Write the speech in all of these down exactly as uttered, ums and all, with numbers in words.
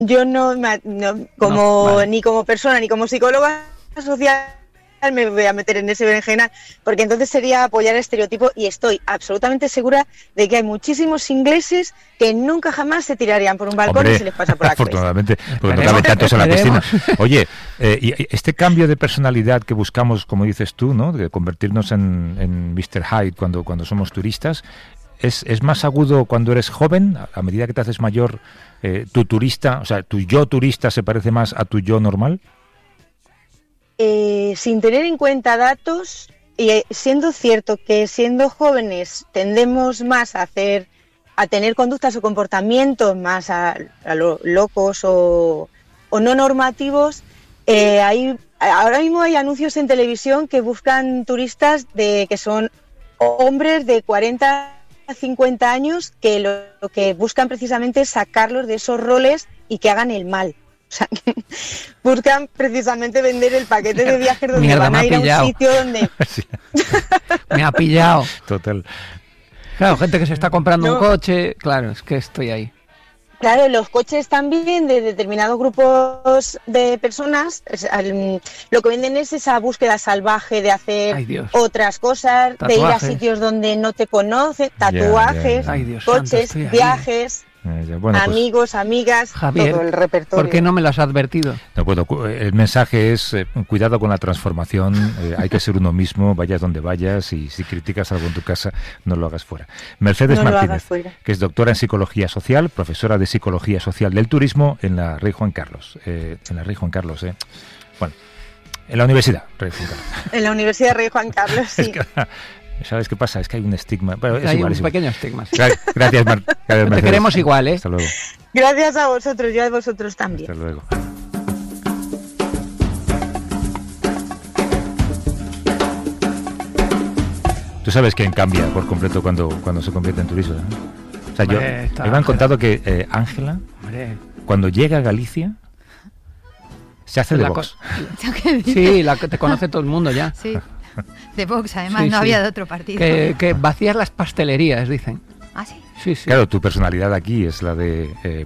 yo no, no como no, vale. ni como persona ni como psicóloga social me voy a meter en ese berenjenal, porque entonces sería apoyar el estereotipo, y estoy absolutamente segura de que hay muchísimos ingleses que nunca jamás se tirarían por un balcón. Hombre, y se les pasa por la cabeza. Afortunadamente, porque no caben tantos en la piscina. Oye, eh, y este cambio de personalidad que buscamos, como dices tú, ¿no?, de convertirnos en, en mister Hyde cuando, cuando somos turistas, ¿es, es más agudo cuando eres joven? A medida que te haces mayor, eh, tu turista, o sea, tu yo turista se parece más a tu yo normal. Eh, sin tener en cuenta datos, y eh, siendo cierto que siendo jóvenes tendemos más a hacer, a tener conductas o comportamientos más a, a lo locos o, o no normativos, eh, hay, ahora mismo hay anuncios en televisión que buscan turistas de que son hombres de cuarenta a cincuenta años que lo, lo que buscan precisamente es sacarlos de esos roles y que hagan el mal. O sea, buscan precisamente vender el paquete de viajes donde Mierda, van a ir pillado. a un sitio donde... Sí. Me ha pillado. Total. Claro, gente que se está comprando no. un coche, claro, es que estoy ahí. Claro, los coches también de determinados grupos de personas, lo que venden es esa búsqueda salvaje de hacer Ay, otras cosas, tatuajes. De ir a sitios donde no te conocen, tatuajes, yeah, yeah. Ay, Dios coches, santo, viajes... Eh, bueno, amigos, pues, amigas, Javier, todo el repertorio. ¿Por qué no me lo has advertido? No puedo. El mensaje es eh, cuidado con la transformación, eh, hay que ser uno mismo, vayas donde vayas, y si criticas algo en tu casa, no lo hagas fuera. Mercedes no Martínez, que es doctora en Psicología Social, profesora de Psicología Social del Turismo en la Rey Juan Carlos. Eh, en la Rey Juan Carlos, eh. Bueno, en la Universidad Rey Juan Carlos. En la Universidad Rey Juan Carlos, sí. Es que, ¿sabes qué pasa? Es que hay un estigma. Bueno, es hay igual, un es igual. pequeño estigma. Sí. Gracias, Mar Gracias, Te queremos igual, ¿eh? Hasta luego. Gracias a vosotros, yo a vosotros también. Hasta luego. Tú sabes quién cambia por completo cuando, cuando se convierte en turista, ¿no? O sea, Hombre, yo, me han contado que Ángela, eh, cuando llega a Galicia, se hace de Vox. Sí, la que te conoce todo el mundo ya. Sí. De Vox, además, sí, no sí. había de otro partido. Que, que vacías las pastelerías, dicen. ¿Ah, sí? Sí, sí. Claro, tu personalidad aquí es la de eh,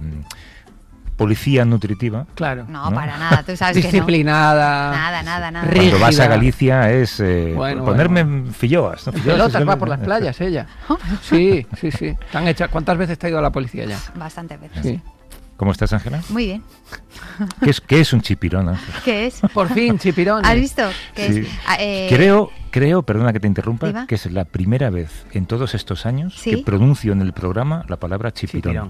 policía nutritiva. Claro. No, ¿no? Para nada, tú sabes Disciplinada. Que no. Nada, nada, nada. Cuando Rígida. Vas a Galicia es eh, bueno, ponerme bueno. filloas. ¿no? Filloas pelotas va por las playas, ella. Sí, sí, sí. ¿Te han hecho, ¿cuántas veces te ha ido a la policía ya? Bastantes veces. Sí. ¿Cómo estás, Ángela? Muy bien. ¿Qué es, qué es un chipirón, Ángela? ¿Qué es? Por fin, chipirón. ¿Has visto? ¿Qué sí. es? Eh... Creo, creo, perdona que te interrumpa, ¿Diva? que es la primera vez en todos estos años ¿Sí? que pronuncio en el programa la palabra chipirón. chipirón.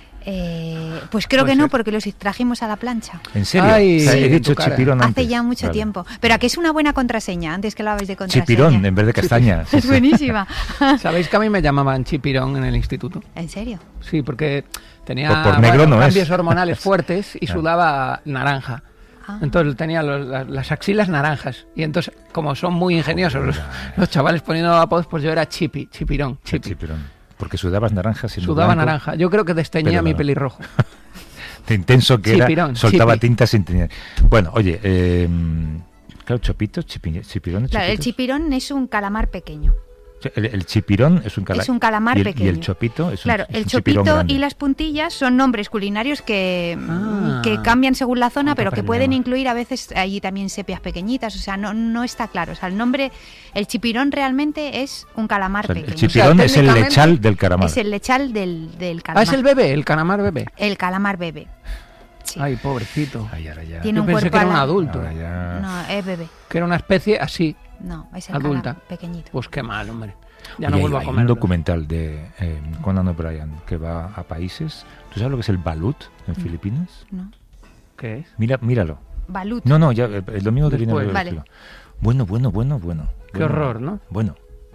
Eh, pues creo ¿Puede que no, ser? Porque los trajimos a la plancha. ¿En serio? Ay, o sea, sí, he dicho chipirón antes. Hace ya mucho vale. tiempo. Pero aquí es una buena contraseña, antes que lo habéis de contraseña. Chipirón, en vez de castaña. Es buenísima. ¿Sabéis que a mí me llamaban chipirón en el instituto? ¿En serio? Sí, porque tenía por, por negro bueno, no cambios es. hormonales fuertes y sudaba naranja. Ah. Entonces tenía los, las, las axilas naranjas. Y entonces, como son muy ingeniosos los, los chavales poniendo apodos, pues yo era chipi, chipirón. Chipi. Chipirón. Porque sudabas naranja. Sudaba blanco, naranja. Yo creo que desteñía mi pelirrojo. De intenso que chipirón, era, soltaba chipi. tinta sin tener. Bueno, oye, eh, claro, chopitos, chipi, chipirón. Claro, el chipirón es un calamar pequeño. El, el chipirón es un, cala- es un calamar y el, pequeño. Y el chopito es claro, un, es el un chopito grande. Y las puntillas son nombres culinarios que, ah, que cambian según la zona, pero que problema. pueden incluir a veces allí también sepias pequeñitas. O sea, no, no está claro. O sea, el nombre, el chipirón realmente es un calamar o sea, pequeño. El chipirón o sea, es el lechal del calamar. Es el lechal del, del calamar. Ah, es el bebé, el calamar bebé. El calamar bebé. Sí. Ay, pobrecito. Ay, ahora ya. Tiene Yo un pensé cuerpo que era un ala... adulto. Ya... No, es bebé. Que era una especie así. No, es el adulta. calamar pequeñito. Pues qué mal, hombre. Ya Oye, no vuelvo hay, a comer. Hay un documental de eh, Conan O'Brien que va a países. ¿Tú sabes lo que es el balut en no. Filipinas? No. ¿Qué es? Mira, míralo. Balut. No, no, ya el domingo que viene. Vale. Bueno, bueno, bueno, bueno. Qué bueno, horror, ¿no? Bueno.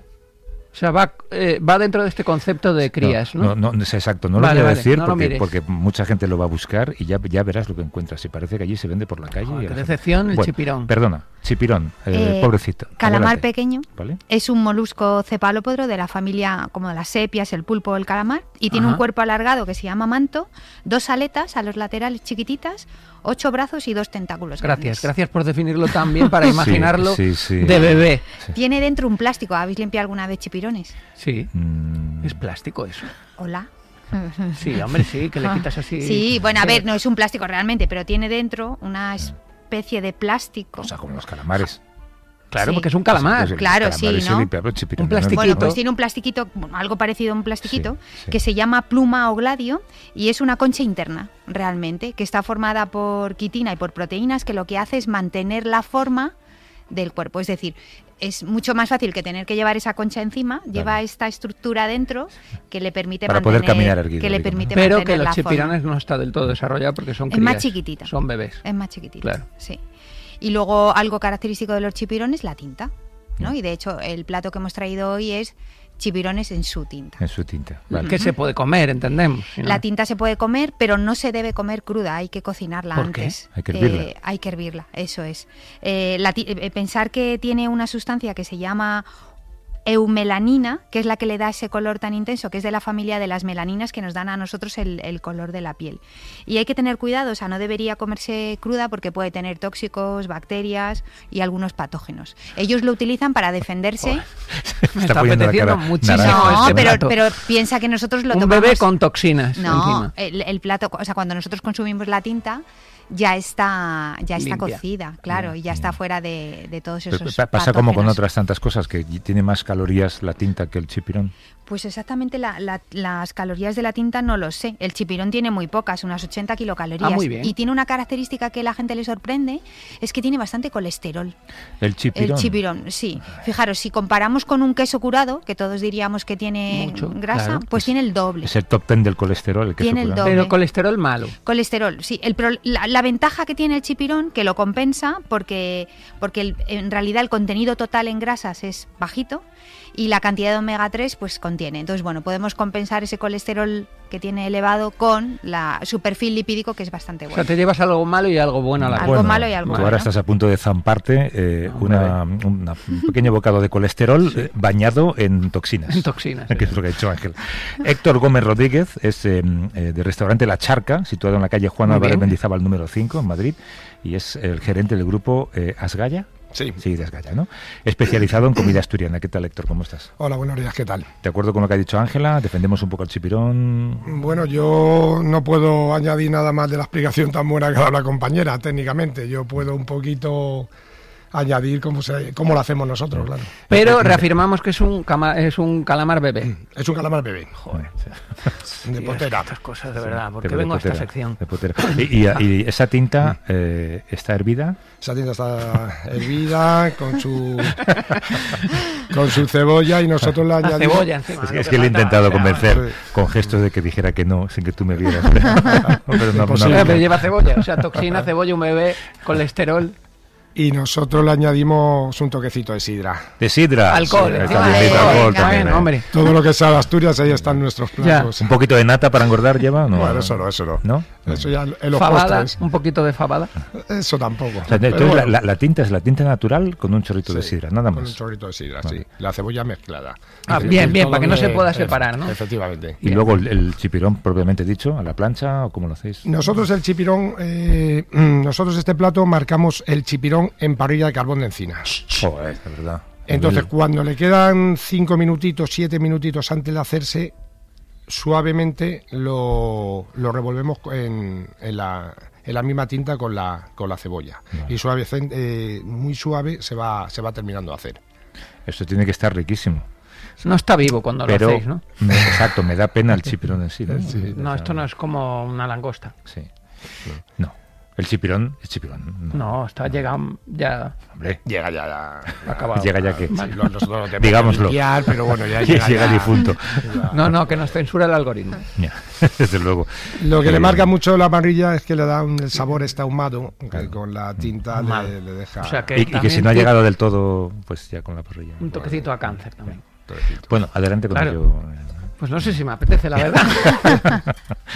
O sea, va, eh, va dentro de este concepto de crías, ¿no? No, no, no es exacto. No vale, lo voy a vale, decir no porque, porque mucha gente lo va a buscar y ya, ya verás lo que encuentras. Y parece que allí se vende por la calle. Joder, y qué la decepción gente... el bueno, chipirón. Perdona, chipirón, eh, eh, pobrecito. Calamar Adelante. pequeño. ¿Vale? Es un molusco cefalópodo de la familia como de las sepias, el pulpo o el calamar. Y tiene Ajá. un cuerpo alargado que se llama manto, dos aletas a los laterales chiquititas, ocho brazos y dos tentáculos Gracias, grandes. gracias por definirlo tan bien para imaginarlo sí, sí, sí. de bebé. Sí. Tiene dentro un plástico. ¿Habéis limpiado alguna vez chipirones? Sí. Mm. Es plástico eso. Hola. Sí, hombre, sí, que le quitas así. Sí, bueno, a ver, no es un plástico realmente, pero tiene dentro una especie de plástico. O sea, como los calamares. Claro, sí. porque es un calamar. Sí, claro, sí, ¿no? Un plastiquito. Bueno, pues tiene un plastiquito, bueno, algo parecido a un plastiquito, sí, sí. que se llama pluma o gladio y es una concha interna, realmente, que está formada por quitina y por proteínas, que lo que hace es mantener la forma del cuerpo. Es decir, es mucho más fácil que tener que llevar esa concha encima, claro. lleva esta estructura dentro que le permite Para mantener, poder caminar erguido, que le permite pero mantener que los la chipirones forma. No está del todo desarrollado porque son es crías, más chiquitita. Son bebés. Es más chiquitita, claro. sí. Y luego algo característico de los chipirones es la tinta, ¿no? Y de hecho el plato que hemos traído hoy es chipirones en su tinta. En su tinta, vale. Que se puede comer, entendemos. ¿No? La tinta se puede comer, pero no se debe comer cruda, hay que cocinarla ¿Por antes. Qué? Hay que hervirla. Eh, hay que hervirla, eso es. Eh, la eh, pensar que tiene una sustancia que se llama eumelanina, que es la que le da ese color tan intenso, que es de la familia de las melaninas que nos dan a nosotros el, el color de la piel. Y hay que tener cuidado, o sea, no debería comerse cruda porque puede tener tóxicos, bacterias y algunos patógenos. Ellos lo utilizan para defenderse. Oh, me está apeteciendo muchísimo. No, este pero, pero piensa que nosotros lo Un tomamos... Un bebé con toxinas No, encima. El, el plato, o sea, cuando nosotros consumimos la tinta... ya está ya está Limpia. cocida, claro, yeah, y ya yeah. está fuera de, de todos esos Pasa patógenos. Como con otras tantas cosas, que tiene más calorías la tinta que el chipirón. Pues exactamente la, la, las calorías de la tinta no lo sé. El chipirón tiene muy pocas, unas ochenta kilocalorías. Ah, muy bien. Y tiene una característica que a la gente le sorprende, es que tiene bastante colesterol. ¿El chipirón? El chipirón, sí. Fijaros, si comparamos con un queso curado, que todos diríamos que tiene Mucho, grasa, claro. pues es, tiene el doble. Es el top ten del colesterol, el queso tiene curado. El doble. Pero colesterol malo. Colesterol, sí. El pro, la, la ventaja que tiene el chipirón, que lo compensa, porque, porque el, en realidad el contenido total en grasas es bajito, y la cantidad de omega tres pues contiene. Entonces, bueno, podemos compensar ese colesterol que tiene elevado con la, su perfil lipídico, que es bastante bueno. O sea, te llevas algo malo y algo bueno a la vez. Algo bueno, malo y algo tú bueno. Ahora estás a punto de zamparte eh, no, una, una, un pequeño bocado de colesterol sí. eh, bañado en toxinas. En toxinas. Que sí. es lo que ha dicho Ángel. Héctor Gómez Rodríguez es eh, eh, de restaurante La Charca, situado en la calle Juan Álvarez Mendizábal número cinco, en Madrid, y es el gerente del grupo eh, Asgaya. Sí. Sí, de Asgaya, ¿no? Especializado en comida asturiana. ¿Qué tal, Héctor? ¿Cómo estás? Hola, buenos días, ¿qué tal? ¿De acuerdo con lo que ha dicho Ángela? ¿Defendemos un poco el chipirón? Bueno, yo no puedo añadir nada más de la explicación tan buena que ha dado la compañera, técnicamente. Yo puedo un poquito añadir cómo, se, cómo lo hacemos nosotros, claro. Pero reafirmamos que es un, cama, es un calamar bebé. Es un calamar bebé. Joder. De sí, potera. Estas cosas, de verdad, porque de vengo potera, a esta sección. De potera. Y, y, y esa tinta eh, está hervida. Esa tinta está hervida con su con su cebolla y nosotros la añadimos. Cebolla encima, es que, es que le he intentado convencer sí. con gestos de que dijera que no, sin que tú me vieras. pero, no, no, no, pero lleva cebolla, o sea, toxina, cebolla, un bebé, colesterol. Y nosotros le añadimos un toquecito de sidra. ¿De sidra? Alcohol. Sí, Sí, vale, alcohol venga, también, bueno, hombre. Todo lo que sea de Asturias, ahí están nuestros platos. ¿Un poquito de nata para engordar lleva? No, bueno, eso no, eso no. ¿No? Eso ya en los fabada, postres. Un poquito de fabada. Eso tampoco. O sea, entonces bueno. la, la tinta es la tinta natural con un chorrito sí, de sidra, nada más. Con un chorrito de sidra, vale. sí. La cebolla mezclada. Ah, y bien, bien, para que no se pueda separar, ¿no? Efectivamente. Y bien. Luego el, el chipirón propiamente dicho, a la plancha, ¿o cómo lo hacéis? Nosotros el chipirón, eh, nosotros este plato marcamos el chipirón en parrilla de carbón de encina. Joder, es verdad. Entonces, cuando le quedan cinco minutitos, siete minutitos antes de hacerse, suavemente lo, lo revolvemos en, en, la, en la misma tinta con la, con la cebolla. Vale. Y suave, eh, muy suave se va, se va terminando de hacer. Esto tiene que estar riquísimo. No está vivo cuando Pero, lo hacéis, ¿no? Me, exacto, me da pena el chipirón en sí. ¿no? Sí. No, esto no es como una langosta. Sí. No. El chipirón, el chipirón. No, no está llegando ya. Hombre, llega ya. ya acabado. Llega ya que. Vale. Lo, nosotros lo Digámoslo. Limpiar, pero bueno, ya llega, llega ya. difunto. Ya. No, no, que nos censura el algoritmo. Ya, desde luego. Lo que eh, le marca mucho la parrilla es que le da un, el sabor este ahumado, claro. Que con la tinta le, le deja. O sea que y, y que si no ha llegado del todo, pues ya con la parrilla. Un toquecito a cáncer también. Bueno, adelante con claro. ello. Pues no sé si me apetece, la verdad.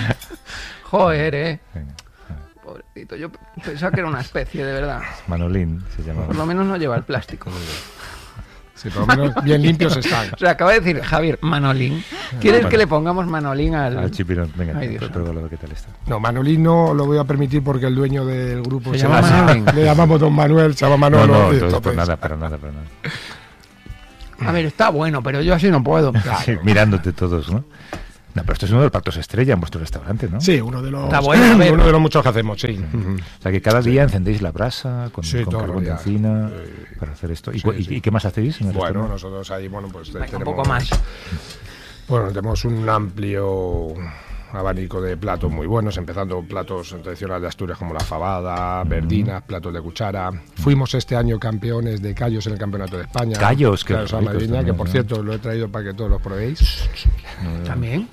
Joder, eh. Venga. Pobrecito, yo pensaba que era una especie, de verdad. Manolín se llama. Por lo menos no lleva el plástico. Sí, por lo menos bien limpios están. O sea, acaba de decir Javier, Manolín. ¿Quieres no, que le pongamos Manolín al, al chipirón? Venga, Ay, pruébalo, ¿qué tal está? No, Manolín no lo voy a permitir porque el dueño del grupo se, se llama Manolín. Le llamamos Don Manuel, se llama Manolo. No, no, y todo, pues nada, para nada, para nada. A ver, está bueno, pero yo así no puedo. Claro. Sí, mirándote todos, ¿no? No, pero esto es uno de los platos estrella en vuestro restaurante, ¿no? Sí, uno de los, Está bueno, a ver. uno de los muchos que hacemos, sí. Uh-huh. O sea, que cada día sí. encendéis la brasa con, sí, con carbón de encina eh, para hacer esto. ¿Y, sí, y, sí. ¿Y qué más hacéis en el Bueno, restaurante? nosotros ahí, bueno, pues Venga, tenemos... un poco más. Bueno, tenemos un amplio abanico de platos muy buenos, empezando platos tradicionales de Asturias como la fabada, verdinas, platos de cuchara. Fuimos este año campeones de callos en el Campeonato de España. Callos, que claro, madrileña, que por cierto lo he traído para que todos los probéis. También.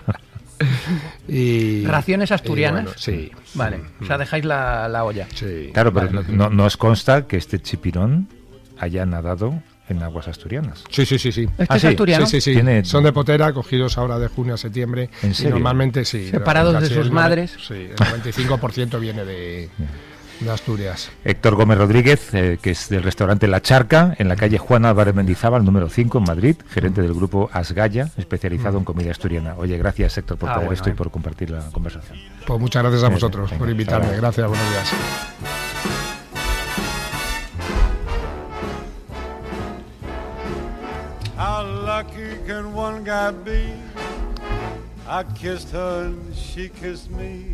Y, ¿Raciones asturianas? y bueno, sí. Vale, o sea, dejáis la, la olla. Sí. Claro, pero Vale. no, no os consta que este chipirón haya nadado en aguas asturianas. Sí, sí, sí, sí. ¿Este Ah, es sí, asturiano? Sí, sí, sí. Tiene- Son de potera, cogidos ahora de junio a septiembre. ¿En Y serio? normalmente sí. Separados de casi sus el madres. Sí, el noventa y cinco por ciento viene de, de Asturias. Héctor Gómez Rodríguez, eh, que es del restaurante La Charca, en la calle Juan Álvarez Mendizábal, número cinco, en Madrid, gerente del grupo Asgaya, especializado en comida asturiana. Oye, gracias, Héctor, por Ah, traer bueno, esto y eh. por compartir la conversación. Pues muchas gracias a Venga, vosotros venga, por invitarme. hasta Gracias, buenos días. How lucky can one guy be? I kissed her and she kissed me.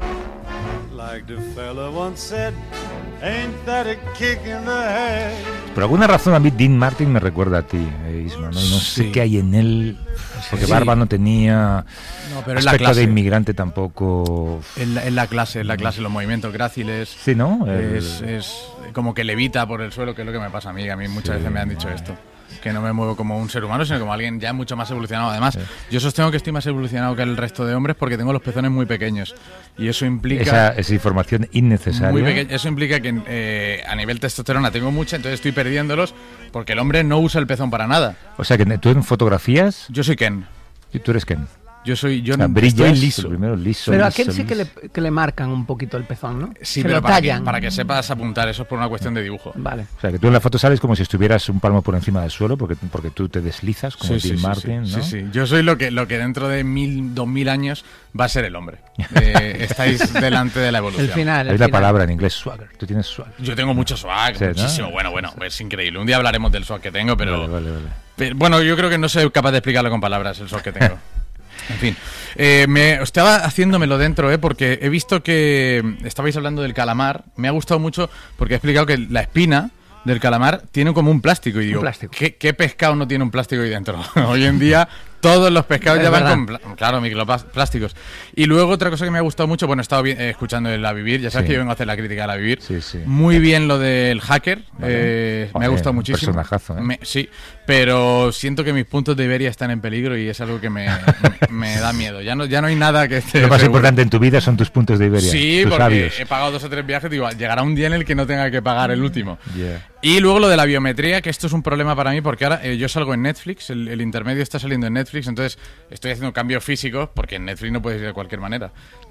Like the fella once said, ain't that a kick in the head? Por alguna razón a mí Dean Martin me recuerda a ti, eh, Isma, ¿no? No sé Sí. qué hay en él, porque Sí. barba no tenía, No, pero es la aspecto de clase. inmigrante tampoco. En la, en la clase, en la clase, los movimientos gráciles. Sí, ¿no? El- Es, es como que levita por el suelo, que es lo que me pasa a mí. A mí muchas Sí, veces me han dicho esto. Que no me muevo como un ser humano, sino como alguien ya mucho más evolucionado. Además, yo sostengo que estoy más evolucionado que el resto de hombres porque tengo los pezones muy pequeños. Y eso implica... esa, esa información innecesaria. Muy peque- Eso implica que eh, a nivel testosterona tengo mucha, entonces estoy perdiéndolos porque el hombre no usa el pezón para nada. O sea, que tú en fotografías, Yo soy Ken. tú eres Ken. Yo soy yo O sea, no- brillas, estoy liso. lo primero liso. Pero a liso, aquel sí que liso. le, que le marcan un poquito el pezón, ¿no? Sí, se pero lo para que, tallan. para que sepas apuntar, eso es por una cuestión de dibujo. Vale. O sea, que tú en la foto sales como si estuvieras un palmo por encima del suelo, porque, porque tú te deslizas como Sí, sí, Dean sí, Martin, sí, ¿no? sí, sí. Yo soy lo que, lo que dentro de mil, dos mil años va a ser el hombre. Eh, estáis delante de la evolución. El final. el Hay la final. palabra en inglés, swagger. Tú tienes swagger. Yo tengo mucho swag, Sí, ¿no? muchísimo. Bueno, bueno, es increíble. Un día hablaremos del swag que tengo, pero, Vale, vale, vale. pero, bueno, yo creo que no soy capaz de explicarlo con palabras, el swag que tengo. En fin, eh, me estaba haciéndomelo dentro, eh, porque he visto que estabais hablando del calamar. Me ha gustado mucho porque he explicado que la espina del calamar tiene como un plástico. Y digo, plástico. ¿qué, qué pescado no tiene un plástico ahí dentro? Hoy en día todos los pescados Es ya van verdad. con, pla- claro, microplásticos. Y luego otra cosa que me ha gustado mucho, bueno, he estado vi- eh, escuchando el La Vivir, ya sabes Sí. que yo vengo a hacer la crítica de La Vivir. Sí, sí. Muy bien lo del hacker, eh, me ha Joder, gustado un muchísimo. personajazo, ¿eh? Me- sí, pero siento que mis puntos de Iberia están en peligro y es algo que me, me, me da miedo. Ya no, ya no hay nada que esté Lo más seguro. importante en tu vida son tus puntos de Iberia. Sí, tus porque sabios. he pagado dos o tres viajes, digo, llegará un día en el que no tenga que pagar el último. Yeah. Y luego lo de la biometría, que esto es un problema para mí porque ahora eh, yo salgo en Netflix, el, el intermedio está saliendo en Netflix, entonces estoy haciendo cambios físicos porque en Netflix no puedes ir de cualquier manera.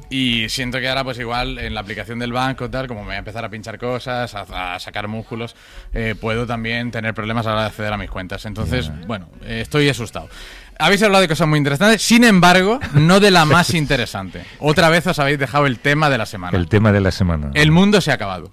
Y siento que ahora pues igual en la aplicación del banco tal, como me voy a empezar a pinchar cosas, a, a sacar músculos, eh, puedo también tener problemas a la hora de acceder a mis cuentas. Entonces, bueno, eh, estoy asustado. Habéis hablado de cosas muy interesantes, sin embargo, no de la más interesante. Otra vez os habéis dejado el tema de la semana. El tema de la semana. El mundo se ha acabado.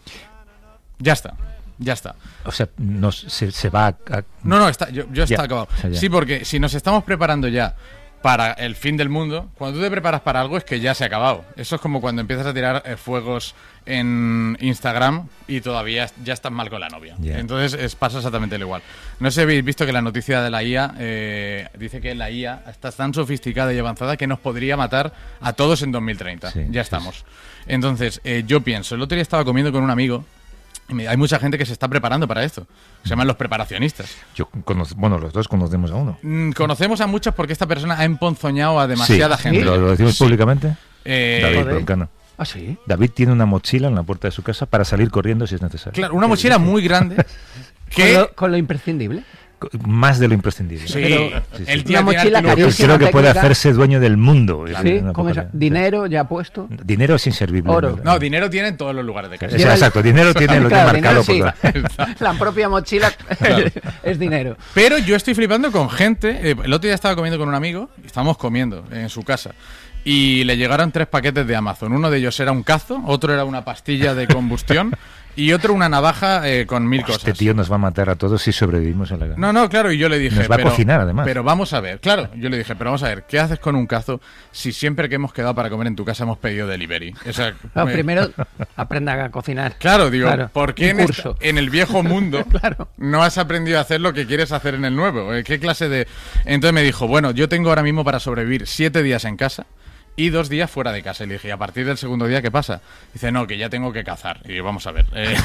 Ya está. Ya está. O sea, nos, se, se va a... a- No, no, está, yo, yo está Ya, acabado. o sea, ya. Sí, porque si nos estamos preparando ya para el fin del mundo, cuando tú te preparas para algo es que ya se ha acabado. Eso es como cuando empiezas a tirar eh, fuegos en Instagram y todavía ya estás mal con la novia. Ya. Entonces es, pasa exactamente lo igual. No sé si habéis visto que la noticia de la I A eh, dice que la I A está tan sofisticada y avanzada que nos podría matar a todos en dos mil treinta. Sí, ya sí, estamos. Entonces, eh, yo pienso, el otro día estaba comiendo con un amigo. Y me- hay mucha gente que se está preparando para esto. Se llaman los preparacionistas. Yo conoz- bueno, los dos conocemos a uno. Mm, conocemos a muchos porque esta persona ha emponzoñado a demasiada Sí, gente. ¿Lo, lo decimos Sí. públicamente? Eh, David joder. Broncano. ¿Ah, sí? David tiene una mochila en la puerta de su casa para salir corriendo si es necesario. claro, una mochila muy grande ¿Con que... lo, con lo imprescindible? Co- Más de lo imprescindible. Sí, Pero- Sí, sí. el tío Una tiene mochila artículos- Creo, carísima, creo que puede técnica. hacerse dueño del mundo. Es Sí, una con poca- esa- dinero ya puesto. Dinero es inservible. Oro. No, dinero tiene en todos los lugares de casa. Sí, exacto, dinero tiene lo Claro, tiene marcado dinero por sí. la- La propia mochila es dinero. Pero yo estoy flipando con gente. eh, el otro día estaba comiendo con un amigo, y estábamos comiendo en su casa. Y le llegaron tres paquetes de Amazon. Uno de ellos era un cazo, otro era una pastilla de combustión Y otro una navaja eh, con mil cosas. Este tío nos va a matar a todos si sobrevivimos en la guerra. No, no, claro, y yo le dije... Nos va pero, a cocinar, además. Pero vamos a ver, claro, yo le dije, pero vamos a ver, ¿qué haces con un cazo si siempre que hemos quedado para comer en tu casa hemos pedido delivery? O sea, no, me... primero aprenda a cocinar. Claro, digo, claro, ¿por qué en, esta, en el viejo mundo claro. no has aprendido a hacer lo que quieres hacer en el nuevo? ¿Qué clase de...? Entonces me dijo, bueno, yo tengo ahora mismo para sobrevivir siete días en casa y dos días fuera de casa. Y le dije, ¿y a partir del segundo día qué pasa? Dice, no, que ya tengo que cazar. Y yo, vamos a ver. Eh,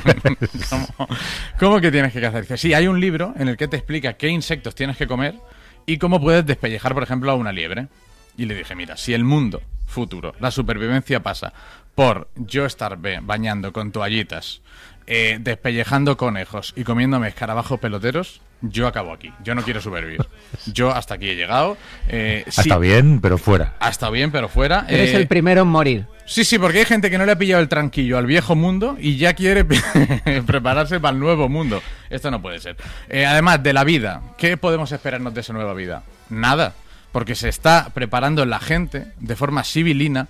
¿cómo, ¿Cómo que tienes que cazar? Dice, sí, hay un libro en el que te explica qué insectos tienes que comer y cómo puedes despellejar, por ejemplo, a una liebre. Y le dije, mira, si el mundo futuro, la supervivencia pasa por yo estar bañando con toallitas, eh, despellejando conejos y comiéndome escarabajos peloteros, yo acabo aquí. Yo no quiero sobrevivir. Yo hasta aquí he llegado. Eh, ha sí, estado bien, pero fuera. Ha estado bien, pero fuera. Eres eh, el primero en morir. Sí, sí, porque hay gente que no le ha pillado el tranquillo al viejo mundo y ya quiere prepararse para el nuevo mundo. Esto no puede ser. Eh, además, de la vida, ¿qué podemos esperarnos de esa nueva vida? Nada. Porque se está preparando la gente de forma civilina.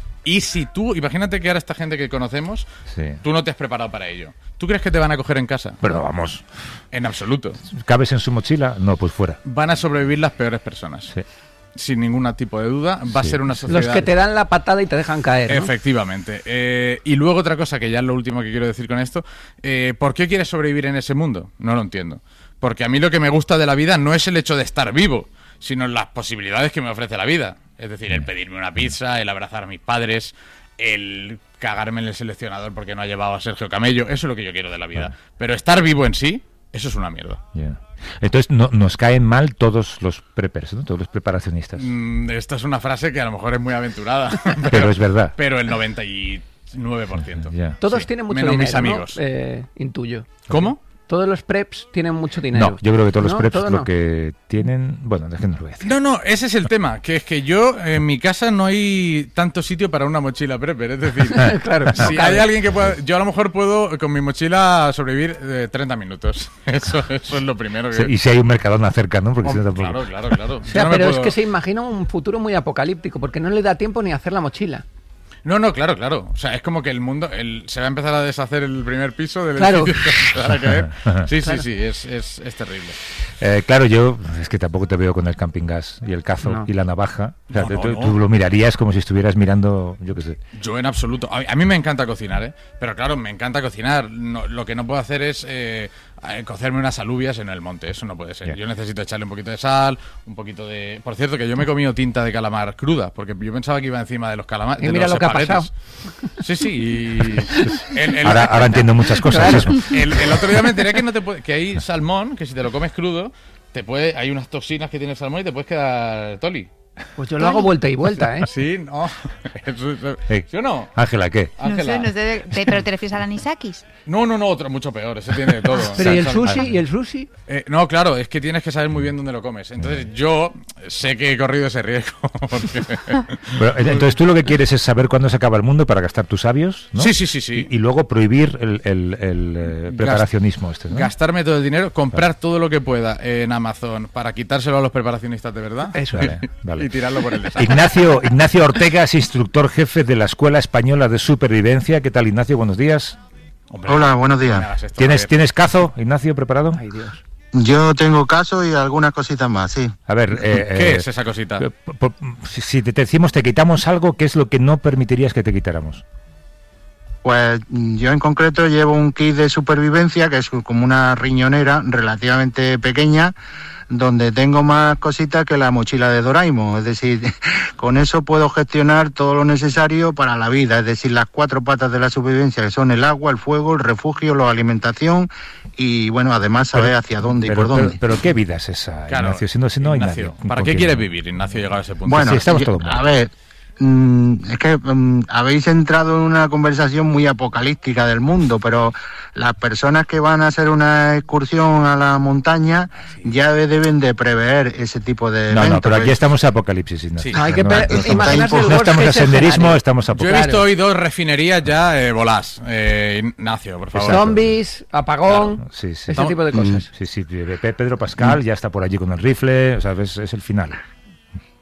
Y si tú, imagínate que ahora esta gente que conocemos, sí. tú no te has preparado para ello. ¿Tú crees que te van a coger en casa? Pero vamos. En absoluto. ¿Cabes en su mochila? No, pues fuera. Van a sobrevivir las peores personas. Sí. Sin ningún tipo de duda. Va sí. a ser una sociedad... Los que te dan la patada y te dejan caer, ¿no? Efectivamente. Eh, y luego otra cosa, que ya es lo último que quiero decir con esto. Eh, ¿Por qué quieres sobrevivir en ese mundo? No lo entiendo. Porque a mí lo que me gusta de la vida no es el hecho de estar vivo, sino las posibilidades que me ofrece la vida. Es decir, el pedirme una pizza, el abrazar a mis padres, el cagarme en el seleccionador porque no ha llevado a Sergio Camello. Eso es lo que yo quiero de la vida. Pero estar vivo en sí, eso es una mierda. Yeah. Entonces, no, nos caen mal todos los preppers, ¿no? Todos los preparacionistas. Mm, esta es una frase que a lo mejor es muy aventurada. pero, pero es verdad. Pero el noventa y nueve por ciento. Yeah. Todos sí. tienen mucho Menos dinero, mis amigos. ¿no? Eh, intuyo. ¿Cómo? Todos los preps tienen mucho dinero. No, yo creo que todos los ¿No? preps ¿Todo lo no? que tienen... Bueno, déjenme lo voy a decir. No, no, ese es el tema, que es que yo, en mi casa no hay tanto sitio para una mochila prepper, es decir, claro, si hay alguien que pueda... Yo a lo mejor puedo con mi mochila sobrevivir eh, treinta minutos, eso, eso es lo primero que... Sí, y si hay un Mercadona cerca, ¿no? Porque oh, si no tampoco... Claro, claro, claro. O sea, no pero puedo... es que se imagina un futuro muy apocalíptico, porque no le da tiempo ni a hacer la mochila. No, no, claro, claro. O sea, es como que el mundo... El, se va a empezar a deshacer el primer piso del claro. edificio. Que se va a caer. Sí, claro. sí, sí, es, es, es terrible. Eh, claro, yo es que tampoco te veo con el camping gas y el cazo no. y la navaja. O sea, No, no, tú, no. tú lo mirarías como si estuvieras mirando, yo qué sé. Yo en absoluto. A, a mí me encanta cocinar, ¿eh? Pero claro, me encanta cocinar. No, lo que no puedo hacer es eh, cocerme unas alubias en el monte. Eso no puede ser. Yeah. Yo necesito echarle un poquito de sal, un poquito de... Por cierto, que yo me he comido tinta de calamar cruda, porque yo pensaba que iba encima de los calamares. Y mira lo que ha pasado. Sí, sí. Y el, el, ahora, ahora entiendo muchas cosas. Claro. Eso. El, el otro día me enteré que, no te puede, que hay salmón, que si te lo comes crudo, te puede, hay unas toxinas que tiene el salmón y te puedes quedar toli. Pues yo lo hago vuelta y vuelta, ¿eh? Sí, no. Eso, eso, Hey, ¿sí o no? Ángela, ¿qué? Ángela. No sé, no sé, te- pero te refieres al anisakis. No, no, no, otro mucho peor. Ese tiene de todo. Pero ¿y el Sal- sushi? sal- ¿Y el sushi? Eh, no, claro, es que tienes que saber muy bien dónde lo comes. Entonces yo sé que he corrido ese riesgo. Porque... Pero, entonces tú lo que quieres es saber cuándo se acaba el mundo para gastar tus sabios, ¿no? Sí, sí, sí, sí. Y, y luego prohibir el, el, el, eh, preparacionismo este, ¿no? Gastarme todo el dinero, comprar todo lo que pueda en Amazon para quitárselo a los preparacionistas de verdad. Eso. Vale, vale. Y tirarlo por el desastre. Ignacio, Ignacio Ortega es instructor jefe de la Escuela Española de Supervivencia. ¿Qué tal, Ignacio? Buenos días. Hombre, Hola, buenos días. no me hagas esto, ¿Tienes, Javier. ¿Tienes cazo, Ignacio, preparado? Ay, Dios. Yo tengo caso y algunas cositas más, sí. A ver, eh, ¿Qué eh, es esa cosita? eh, por- por- si si te decimos te quitamos algo, ¿qué es lo que no permitirías que te quitáramos? Pues mm, yo en concreto llevo un kit de supervivencia que es como una riñonera relativamente pequeña, donde tengo más cositas que la mochila de Doraemon. Es decir, con eso puedo gestionar todo lo necesario para la vida. Es decir, las cuatro patas de la supervivencia, que son el agua, el fuego, el refugio, la alimentación y, bueno, además saber Pero- hacia dónde pero, y por pero, dónde. pero ¿qué vida es esa, Claro, Ignacio? Si no, si no hay Ignacio, nadie. ¿para ¿Con qué quién? quieres vivir, Ignacio, llegar a ese punto? Bueno, Sí, estamos yo- todos mal. a ver, mm, es que mm, habéis entrado en una conversación muy apocalíptica del mundo, pero las personas que van a hacer una excursión a la montaña ya de- deben de prever ese tipo de No, eventos. no, pero aquí pues. estamos en apocalipsis, Ignacio. Sí. No, hay que No, pe- no, imaginarse el no Worst estamos en Case senderismo, Scenario. estamos Yo he apocalipsis. visto hoy dos refinerías ya eh, volás. Eh, Ignacio, por favor. Exacto. Zombies, apagón, Claro, sí, sí. ese tipo de cosas. Sí, sí, Pe- Pedro Pascal ya está por allí con el rifle, o sea, es, es el final.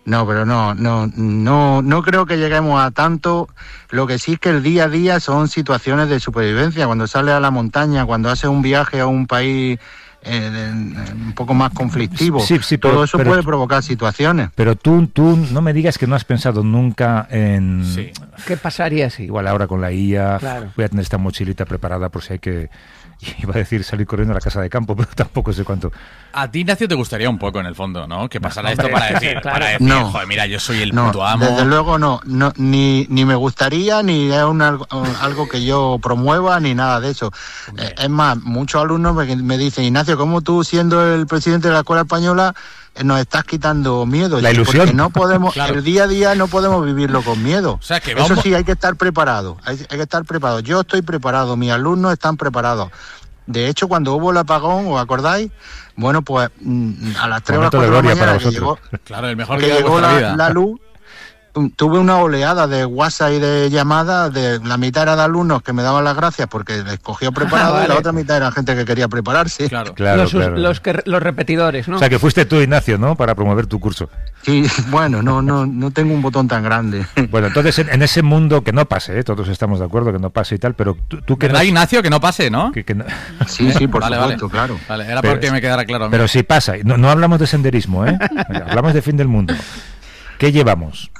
No, pero no, no, no, no creo que lleguemos a tanto. Lo que sí es que el día a día son situaciones de supervivencia. Cuando sales a la montaña, cuando haces un viaje a un país eh, un poco más conflictivo, sí, sí, pero, todo eso pero, puede provocar situaciones. Pero tú, tú no me digas que no has pensado nunca en... Sí. ¿Qué pasaría si? Igual ahora con la I A, claro. voy a tener esta mochilita preparada por si hay que... Iba a decir salir corriendo a la casa de campo, pero tampoco sé cuánto. A ti, Ignacio, te gustaría un poco, en el fondo, ¿no? Que pasara no, esto para decir, claro. para decir no, joder, mira, yo soy el no, puto amo. Desde luego no, no ni, ni me gustaría, ni es un, algo que yo promueva, ni nada de eso. Okay. Es más, muchos alumnos me, me dicen, Ignacio, ¿cómo tú, siendo el presidente de la Escuela Española, nos estás quitando miedo? La ilusión. Porque no podemos, claro. El día a día no podemos vivirlo con miedo. O sea, que vamos... Eso sí, hay que estar preparado. Hay, hay que estar preparado. Yo estoy preparado, mis alumnos están preparados. De hecho, cuando hubo el apagón, ¿os acordáis? Bueno, pues a las tres o las cuatro de la mañana que llegó, claro, el mejor que día llegó de la, vida. la luz, tuve una oleada de WhatsApp y de llamadas, de la mitad era de alumnos que me daban las gracias porque les cogió preparado, ah, vale. Y la otra mitad era gente que quería prepararse. Claro, claro, los, claro. Los, que, los repetidores, ¿no? O sea, que fuiste tú, Ignacio, ¿no? Para promover tu curso. Sí, bueno, no, no, no tengo un botón tan grande. Bueno, entonces en, en ese mundo que no pase, ¿eh? Todos estamos de acuerdo que no pase y tal, pero tú, tú que ¿verdad, no... Ignacio, que no pase, ¿no? Que, que no... Sí, sí, por vale, supuesto, vale. claro. Vale, era pero, porque me quedara claro a mí. Pero sí pasa, no, no hablamos de senderismo, ¿eh? Hablamos de fin del mundo. ¿Qué llevamos?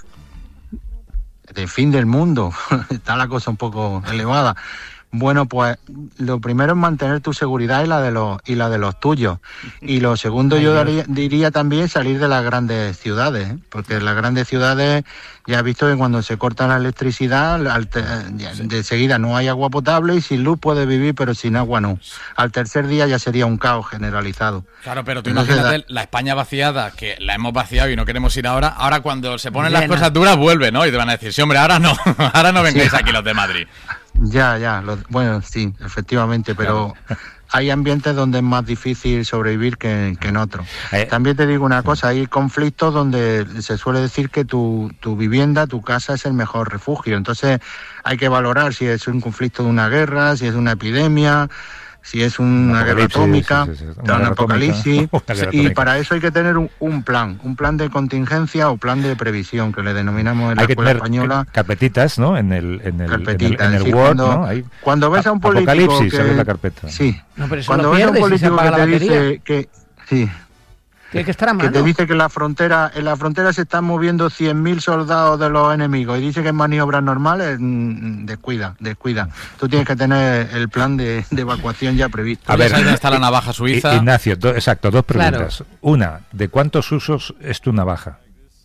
De fin del mundo, está la cosa un poco elevada. Bueno, pues lo primero es mantener tu seguridad y la de los y la de los tuyos. Y lo segundo Ay, yo daría, diría también salir de las grandes ciudades, ¿eh? Porque en las grandes ciudades ya has visto que cuando se corta la electricidad, al te, de seguida no hay agua potable y sin luz puedes vivir, pero sin agua no. Al tercer día ya sería un caos generalizado. Claro, pero tú Entonces, imagínate la España vaciada, que la hemos vaciado y no queremos ir ahora, ahora cuando se ponen Llena. las cosas duras vuelve, ¿no? Y te van a decir, sí, hombre, ahora no, ahora no vengáis sí. aquí los de Madrid. Ya, ya, lo, bueno, sí, efectivamente, pero claro. Hay ambientes donde es más difícil sobrevivir que, que en otros. Eh, También te digo una cosa, hay conflictos donde se suele decir que tu, tu vivienda, tu casa es el mejor refugio, entonces hay que valorar si es un conflicto de una guerra, si es una epidemia, si es una, una guerra atómica, sí, sí, sí. Una un guerra apocalipsis, atómica. y atómica. Para eso hay que tener un, un plan, un plan de contingencia o plan de previsión, que le denominamos en la hay escuela que tener española. Carpetitas, ¿no? En el, en el, carpetita, en el, en el decir, Word, cuando, ¿no? Hay cuando ves a un político apocalipsis, que... sale la carpeta. Sí, no, pero eso cuando lo ves a un político si que te dice que... Sí. Tiene que estar a mano. Que te dice que en la frontera, en la frontera se están moviendo cien mil soldados de los enemigos y dice que en maniobras normales, descuida, descuida. Tú tienes que tener el plan de, de evacuación ya previsto. A ver, ahí está la navaja suiza. Ignacio, do, exacto, dos preguntas. Claro. Una, ¿de cuántos usos es tu navaja?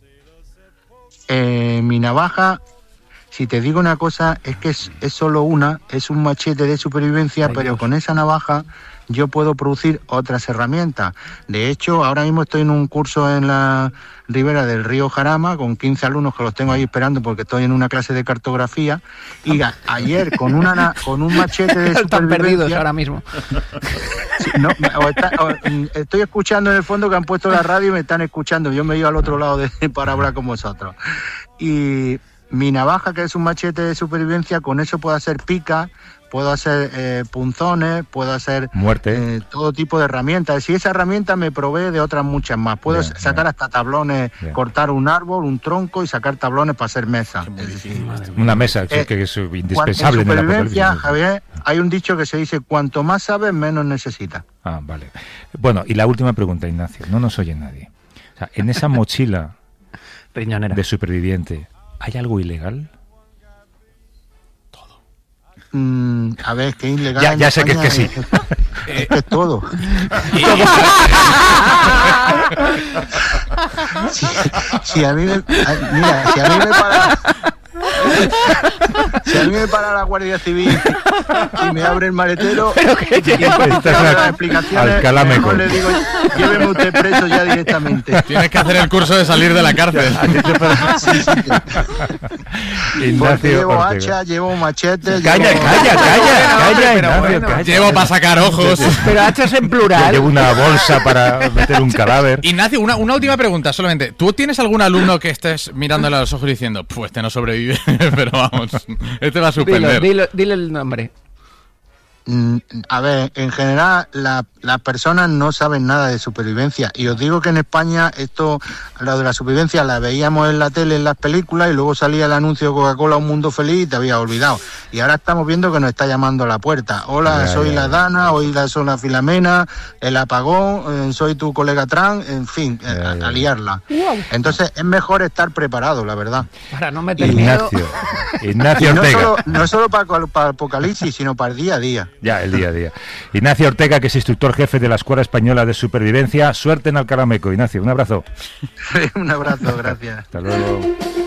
Eh, mi navaja, si te digo una cosa, es que es, es solo una, es un machete de supervivencia, Ay, pero Dios. Con esa navaja yo puedo producir otras herramientas. De hecho, ahora mismo estoy en un curso en la ribera del río Jarama con quince alumnos que los tengo ahí esperando porque estoy en una clase de cartografía y a, ayer con una con un machete de Están supervivencia... perdidos ahora mismo. Sí, no, o está, o, estoy escuchando en el fondo que han puesto la radio y me están escuchando. Yo me he ido al otro lado de, para hablar con vosotros. Y mi navaja, que es un machete de supervivencia, con eso puedo hacer pica, puedo hacer eh, punzones, puedo hacer muerte, eh, todo tipo de herramientas. Y esa herramienta me provee de otras muchas más. Puedo bien, sacar bien. hasta tablones, bien. cortar un árbol, un tronco y sacar tablones para hacer mesas. Es decir, una mesa que, eh, que es indispensable en supervivencia, en Javier, hay un dicho que se dice: cuanto más sabes, menos necesitas. Ah, vale. Bueno, y la última pregunta, Ignacio. No nos oye nadie. O sea, en esa mochila Riñonera. de superviviente, ¿hay algo ilegal? Mm, a ver, que ilegal. Ya, ya sé que es que sí. Es, es que es todo. si, si a mí me, a, mira, si a mí me para, si a mí me para la Guardia Civil y me abre el maletero y después te da las explicaciones, mejor le digo, lléveme usted preso ya directamente. Tienes que hacer el curso de salir de la cárcel. Sí, sí. Porque llevo hacha, llevo machete. Calla, llevo... calla, calla, calla, Ignacio, bueno, calla. Llevo para sacar ojos. Pero hachas en plural. Llevo una bolsa para meter un cadáver. Ignacio, una, una última pregunta solamente. ¿Tú tienes algún alumno que estés mirándole a los ojos y diciendo, pues este no sobrevive, pero vamos, este va a suspender? Dilo, dilo, dile el nombre. A ver, en general la, las personas no saben nada de supervivencia y os digo que en España esto, lo de la supervivencia la veíamos en la tele, en las películas y luego salía el anuncio de Coca-Cola Un Mundo Feliz y te habías olvidado y ahora estamos viendo que nos está llamando a la puerta. Hola, ya, soy ya, la Dana, hoy la soy la Filomena, el apagón, eh, soy tu colega Tran, en fin, ya, ya, a, a liarla. Entonces es mejor estar preparado, la verdad. Para no meter miedo. Ignacio, Ignacio no Ortega. Solo, no solo para, para el apocalipsis, sino para el día a día. Ya, el día a día. Ignacio Ortega, que es instructor jefe de la Escuela Española de Supervivencia. Suerte en Alcalá Meco, Ignacio. Un abrazo. Un abrazo, gracias. Hasta luego.